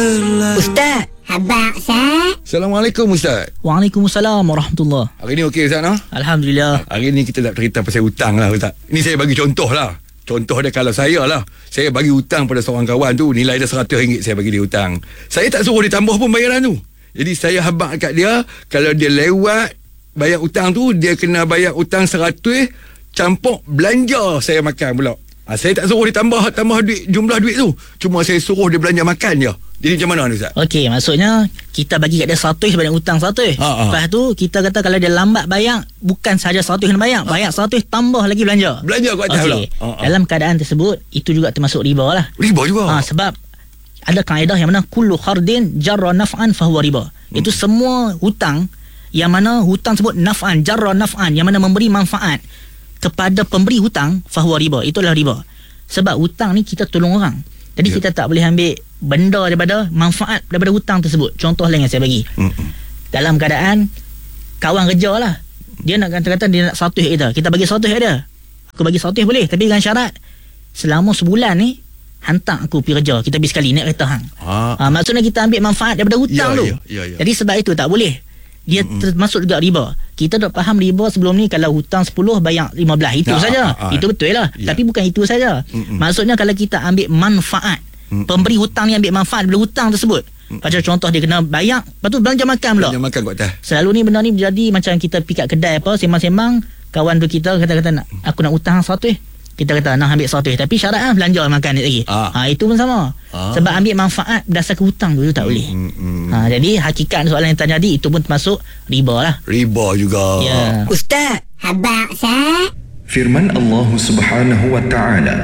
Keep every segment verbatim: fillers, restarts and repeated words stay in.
berlalu. Ustaz. Abang Ustaz. Assalamualaikum Ustaz. Waalaikumsalam warahmatullahi. Hari ni okey Ustaz, no? Alhamdulillah. Hari ni kita nak cerita pasal hutang lah Ustaz. Ini saya bagi contoh lah. Contoh dia kalau saya lah, saya bagi hutang pada seorang kawan tu, nilai dia seratus ringgit saya bagi dia hutang. Saya tak suruh dia tambah pun bayaran tu. Jadi saya habak kat dia, kalau dia lewat bayar hutang tu, dia kena bayar hutang seratus campur belanja saya makan pula. Ha, saya tak suruh dia tambah tambah duit, jumlah duit tu. Cuma saya suruh dia belanja makan je. Jadi macam mana ni Ustaz? Okey, maksudnya kita bagi kat dia seratus sebanyak hutang seratus. Ha, ha. Lepas tu kita kata kalau dia lambat bayar, bukan sahaja seratus kena bayar, bayar seratus tambah lagi belanja. Belanja kat atas pula. Okey. Ha, ha. Dalam keadaan tersebut itu juga termasuk riba lah. Riba juga. Ha, sebab ada kaedah yang mana kullu khardin jarra naf'an fahuwa riba. Hmm. Itu semua hutang yang mana hutang sebut naf'an, jarra naf'an, yang mana memberi manfaat kepada pemberi hutang, fahuwa riba. Itulah riba. Sebab hutang ni kita tolong orang. Jadi yeah. kita tak boleh ambil benda daripada manfaat daripada hutang tersebut. Contoh lain yang saya bagi. Mm-mm. Dalam keadaan kawan kerja lah, dia nak kata-kata dia nak seratus kita. Kita bagi seratus dia. Aku bagi seratus boleh, tapi dengan syarat selama sebulan ni hantar aku pergi kerja. Kita pergi sekali naik kereta hang. Ha. Ha, maksudnya kita ambil manfaat daripada hutang yeah, tu. Yeah, yeah, yeah. Jadi sebab itu tak boleh. Dia mm-hmm. termasuk juga riba. Kita dah faham riba sebelum ni, kalau hutang sepuluh bayar lima belas, itu nah, saja. Ah, ah, itu betul lah. Yeah. Tapi bukan itu saja. Mm-hmm. Maksudnya kalau kita ambil manfaat, mm-hmm. pemberi hutang ni ambil manfaat dari hutang tersebut. Mm-hmm. Macam contoh dia kena bayar, lepas tu belanja makan pula. Belanja makan kat atas. Selalu ni benda ni jadi macam kita pergi kat kedai apa, sembang-sembang, kawan tu kita kata-kata nak, aku nak hutang seratus. Kita kata nak ambil seratus, tapi syarat lah belanja makan lagi. Ah. Ha, itu pun sama. Ah. Sebab ambil manfaat berdasarkan hutang tu, tu tak boleh. Hmm, hmm. Ha, jadi hakikat soalan yang tanya tadi, itu pun termasuk riba lah. Riba juga. Ya. Ustaz. Abang Ustaz. Firman Allah Subhanahu wa ta'ala,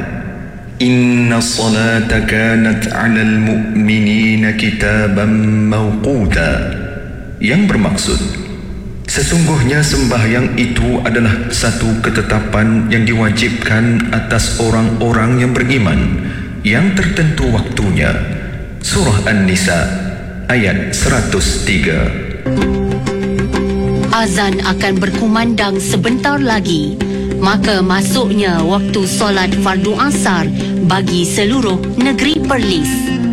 Inna salata kanat 'alal mu'minina kitaban mawquta, yang bermaksud sesungguhnya sembahyang itu adalah satu ketetapan yang diwajibkan atas orang-orang yang beriman, yang tertentu waktunya. Surah An-Nisa ayat seratus tiga. Azan akan berkumandang sebentar lagi, maka masuknya waktu solat fardu asar bagi seluruh negeri Perlis.